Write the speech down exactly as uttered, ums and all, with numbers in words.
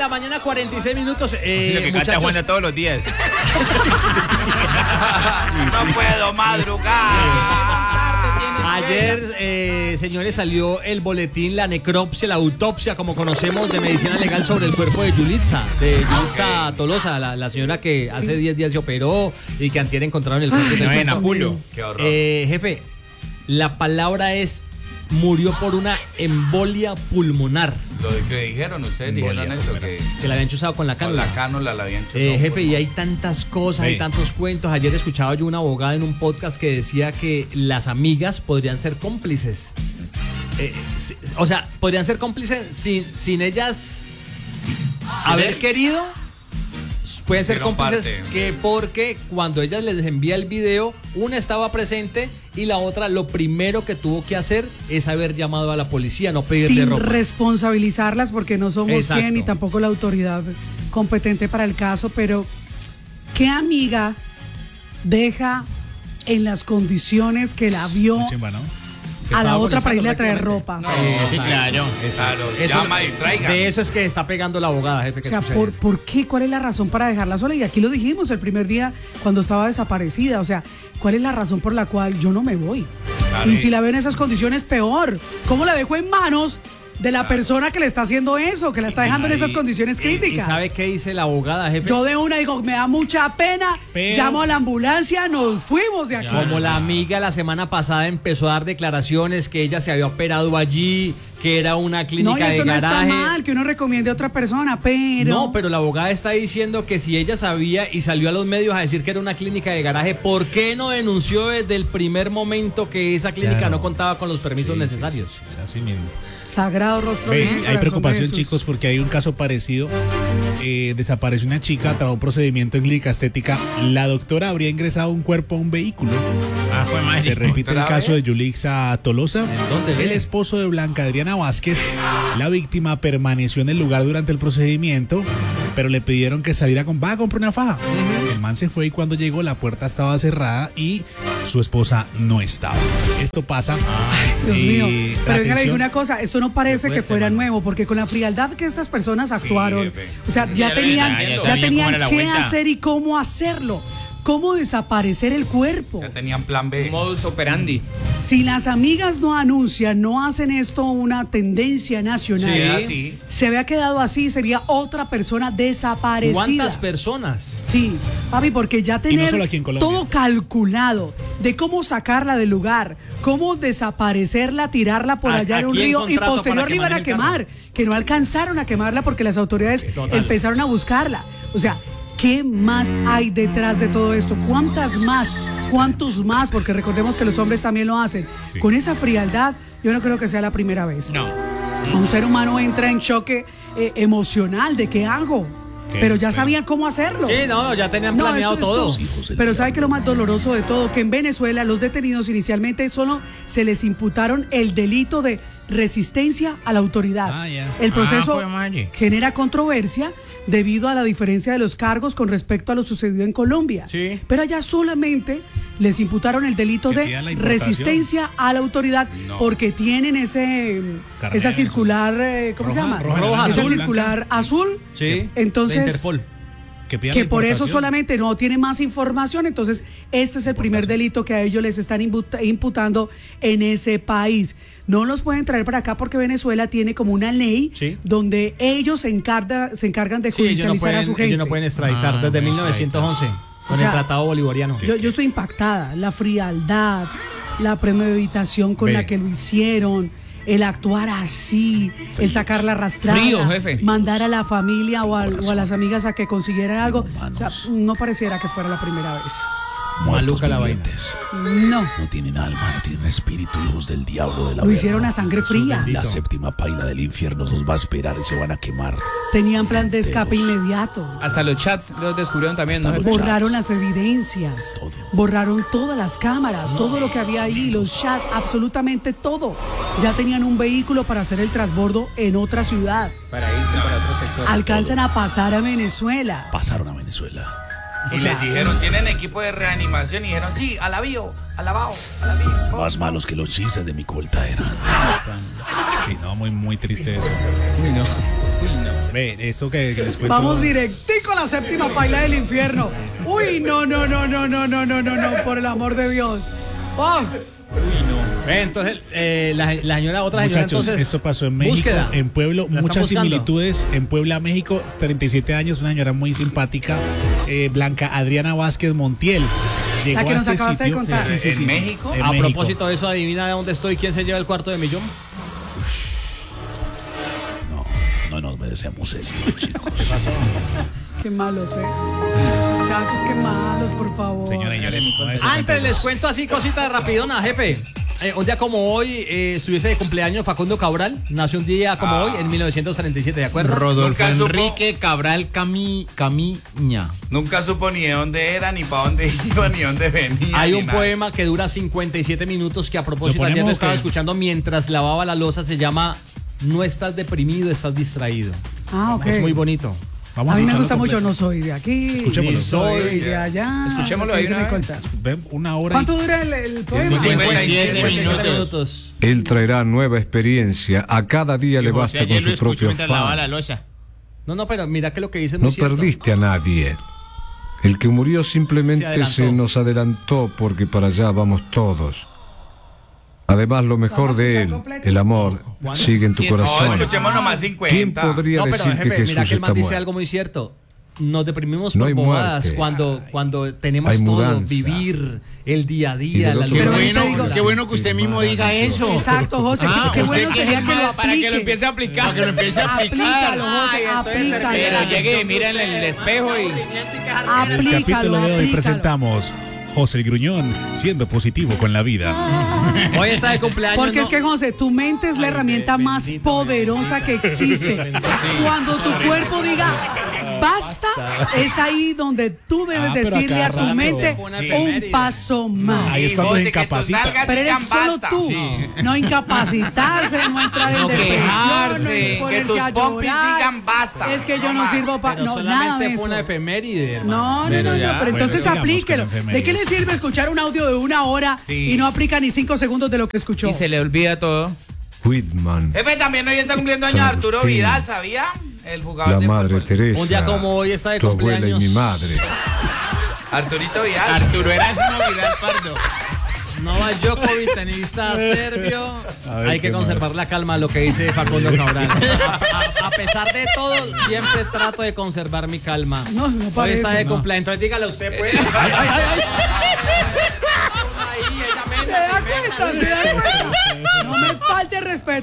mañana, cuarenta y seis minutos. Eh, Lo que muchachos, canta Juana todos los días. No puedo madrugar. Ayer, eh, señores, salió el boletín, la necropsia, la autopsia, como conocemos, de medicina legal sobre el cuerpo de Yulitza, de Yulitza okay. Tolosa, la, la señora que hace diez días se operó y que antier encontraron el cuerpo del cuerpo. Qué horror. Eh, jefe, la palabra es murió por una embolia pulmonar. Lo que dijeron ustedes, embolia, dijeron eso, que, que la habían chuzado con la cánula. Con la cánula la habían chuzado. Eh, jefe, y hay tantas cosas, sí. hay tantos cuentos. Ayer escuchaba yo una abogada en un podcast que decía que las amigas podrían ser cómplices. Eh, si, o sea, podrían ser cómplices sin, sin ellas haber querido. Pueden ser cómplices parte. que porque cuando ella les envía el video, una estaba presente y la otra lo primero que tuvo que hacer es haber llamado a la policía, no pedirle Sin ropa. responsabilizarlas porque no somos Exacto. quien ni tampoco la autoridad competente para el caso, pero ¿qué amiga deja en las condiciones que la vio a la otra para irle a traer ropa? No, sí, claro. claro. Eso, Llama y traiga. De eso es que está pegando la abogada, jefe. O sea, ¿por, ¿por qué? ¿Cuál es la razón para dejarla sola? Y aquí lo dijimos el primer día cuando estaba desaparecida. O sea, ¿cuál es la razón por la cual yo no me voy? Claro. Y si la veo en esas condiciones, peor. ¿Cómo la dejo en manos de la persona que le está haciendo eso, que la está dejando en esas condiciones críticas? ¿Y sabe qué dice la abogada, jefe? Yo de una digo, me da mucha pena, Pero, llamo a la ambulancia, nos fuimos de aquí. Como la amiga la semana pasada empezó a dar declaraciones que ella se había operado allí, que era una clínica no, y eso de garaje. No está mal que uno recomiende a otra persona, pero... No, pero la abogada está diciendo que si ella sabía y salió a los medios a decir que era una clínica de garaje, ¿por qué no denunció desde el primer momento que esa clínica claro. no contaba con los permisos sí, necesarios? Sí, sí, sí, así mismo. Sagrado rostro. Ve, hay preocupación, chicos, porque hay un caso parecido. Eh, desapareció una chica tras un procedimiento en clínica estética. La doctora habría ingresado un cuerpo a un vehículo. Ah, fue más. Se repite el caso de Yulitza Tolosa. ¿Dónde el esposo de Blanca Adriana Vázquez. La víctima permaneció en el lugar durante el procedimiento, pero le pidieron que saliera con, va a comprar una faja. Uh-huh. El man se fue y cuando llegó la puerta estaba cerrada y su esposa no estaba. Esto pasa. Ay, Dios mío. Pero venga, le digo una cosa, esto no parece que fuera nuevo, porque con la frialdad que estas personas actuaron, sí, o sea, ya, ya tenían, ya, ya tenían qué hacer y cómo hacerlo. ¿Cómo desaparecer el cuerpo? Ya tenían plan B. Modus operandi. Si las amigas no anuncian, no hacen esto una tendencia nacional, sí, se había quedado así, sería otra persona desaparecida. ¿Cuántas personas? Sí, papi, porque ya tener no todo calculado de cómo sacarla del lugar, cómo desaparecerla, tirarla por allá en un río y posterior la iban a quemar, que no alcanzaron a quemarla porque las autoridades Total. empezaron a buscarla. O sea, ¿qué más hay detrás de todo esto? ¿Cuántas más? ¿Cuántos más? Porque recordemos que los hombres también lo hacen. Sí. Con esa frialdad, yo no creo que sea la primera vez. No. Un ser humano entra en choque eh, emocional de qué hago. Pero ya sabían cómo hacerlo. Sí, no, ya tenían no, planeado todo. Pero ¿sabe qué es lo más doloroso de todo? Que en Venezuela los detenidos inicialmente solo se les imputaron el delito de resistencia a la autoridad. Ah, yeah. El proceso ah, genera controversia debido a la diferencia de los cargos con respecto a lo sucedido en Colombia. Sí. Pero allá solamente les imputaron el delito de resistencia a la autoridad no. porque tienen ese Carrera, esa circular, eh, ¿cómo roja, se llama? Roja, roja, esa azul, circular blanca. azul. Sí. Entonces, Interpol. Que, que por eso solamente no tiene más información, entonces este es el primer delito que a ellos les están imputando en ese país. No los pueden traer para acá porque Venezuela tiene como una ley sí. donde ellos se, encarga, se encargan de judicializar sí, no pueden, a su gente. Ellos no pueden extraditar ah, desde mil novecientos once con o sea, el Tratado Bolivariano. Yo, yo estoy impactada, la frialdad, la premeditación con Ve. la que lo hicieron. El actuar así, Fríos. el sacar la arrastrada, Frío, jefe. mandar a la familia o a, o a las amigas a que consiguieran algo. O sea, no pareciera que fuera la primera vez. Muertos la vivientes. No. No tienen alma, no tienen espíritu, hijos del diablo de la Lo hicieron a sangre fría. La séptima paila del infierno los va a esperar y se van a quemar. Tenían plan de escape inmediato. Hasta los chats los descubrieron también, Hasta ¿no? Borraron las evidencias. Todo. Borraron todas las cámaras, no. todo lo que había ahí, los chats, absolutamente todo. Ya tenían un vehículo para hacer el transbordo en otra ciudad. Para irse para otro sector. Alcanzan a pasar a Venezuela. Pasaron a Venezuela. Y o sea, les dijeron, ¿tienen equipo de reanimación? Y dijeron, sí, al avío, al lavado, al avío. Más malos que los chistes de mi colta eran. Sí, no, muy, muy triste eso. Uy, no. Uy, no. Ve, eso que, que les cuento. Vamos directico a la séptima paila del infierno. Uy, no, no, no, no, no, no, no, no, no, por el amor de Dios. Oh. Ve, entonces, eh, la, la señora, otra señora, Muchachos, entonces, esto pasó en México, búsqueda. en Pueblo, La muchas están buscando. similitudes. En Puebla, México, treinta y siete años, una señora muy simpática, eh, Blanca Adriana Vázquez Montiel. Llegó La que a nos este acabaste de sitio. contar. Sí, sí, ¿En sí, sí. México? En A México. propósito de eso, adivina de dónde estoy, quién se lleva el cuarto de millón. No, no nos merecemos esto, chicos. Qué malos, eh. Muchachos, qué malos, por favor. Señora, señores, no es Antes les cuento así cositas rapidona, jefe. Eh, un día como hoy eh, estuviese de cumpleaños Facundo Cabral. Nació un día como Ah. hoy, en mil novecientos treinta y siete, ¿de acuerdo? Rodolfo Nunca supo- Enrique Cabral Cami, Camiña. Nunca supo ni de dónde era, ni para dónde iba, ni dónde venía. Hay ni un nada. poema que dura cincuenta y siete minutos que a propósito ¿Lo ayer ponemos lo o estaba qué? escuchando mientras lavaba la loza. Se llama No estás deprimido, estás distraído. Ah, ok. Es muy bonito. Vamos A mí me escucharlo gusta mucho, completo. no soy de aquí, Escuchémoslo. ni soy Soy de allá. Escuchémoslo Lo que ahí dice una mi vez. conta. Ven, una hora. ¿Cuánto dura el, el poema? cincuenta y siete cincuenta minutos. Él traerá nueva experiencia. A cada día le basta con su propio lavaba la afán. loza. No, no, pero mira que lo que dice es muy No cierto. perdiste a nadie. El que murió Se simplemente adelantó. se nos adelantó porque para allá vamos todos. Además, lo mejor Vamos a de escuchar él, completo. el amor, sigue en tu Sí, es- No, corazón. escuchemos nomás ¿Quién cincuenta. podría No, pero decir jefe, que mira Jesús que el man está dice muerto? algo muy cierto. Nos deprimimos No por hay bobadas muerte. cuando, cuando tenemos Hay todo, mudanza. vivir el día a Y día, del la otro Qué Pero luz, ahí te bueno, digo- la- qué bueno que usted mismo diga eso. Exacto, José, Ah, qué, qué usted bueno que sería es que lo más para que lo apliques. empiece a aplicar. Para que lo empiece a aplicar. Aplícalo, José, Ay, entonces aplícalo. Pero llegue y mira en el espejo y... En el Aplícalo, capítulo de hoy aplícalo. presentamos José el Gruñón siendo positivo con la vida. Hoy está de cumpleaños. Porque no- es que, José, tu mente es la Ay, herramienta be- más bendito, poderosa que existe. Cuando tu cuerpo diga basta, es ahí donde tú debes Ah, pero a decirle cada a tu rato. mente Sí. un paso más. Ahí es cuando José, se que tus incapacita. nalgas Pero eres digan solo basta. tú. No incapacitarse, no entrar en No depresión, quejarse, no que ponerse tus a pompis llorar. digan basta. Es que yo no más. sirvo para Pero no, nada solamente de fue eso. una efeméride, hermano. No, no, Pero no, no, ya. pero entonces Bueno, sigamos aplíquelo. con ¿De qué le sirve escuchar un audio de una hora Sí. y no aplica ni cinco segundos de lo que escuchó? Y se le olvida todo. Whitman, Jefe, también hoy está cumpliendo años San Arturo Agustín. Vidal, ¿sabía? El jugador la de madre fútbol. Teresa, Un día como hoy está de tu abuela y cumpleaños. mi madre. Arturito Vidal. Arturo era su Vidal Pardo. Novak Djokovic, tenista serbio. A ver, Hay que ¿qué conservar más? la calma, lo que dice Facundo Cabral. A, a- a pesar de todo, siempre trato de conservar mi calma. No, no Hoy parece, está de no. cumpleaños, entonces dígale usted, pues. ¿Se da cuenta? ¿Se da cuenta? No me falte respeto.